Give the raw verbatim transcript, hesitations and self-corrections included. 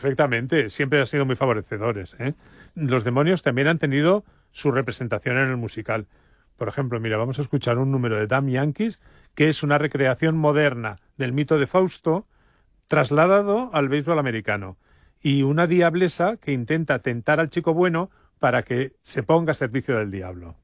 Perfectamente, siempre han sido muy favorecedores, ¿eh? Los demonios también han tenido su representación en el musical. Por ejemplo, mira, vamos a escuchar un número de Damn Yankees, que es una recreación moderna del mito de Fausto, trasladado al béisbol americano. Y una diablesa que intenta tentar al chico bueno para que se ponga a servicio del diablo.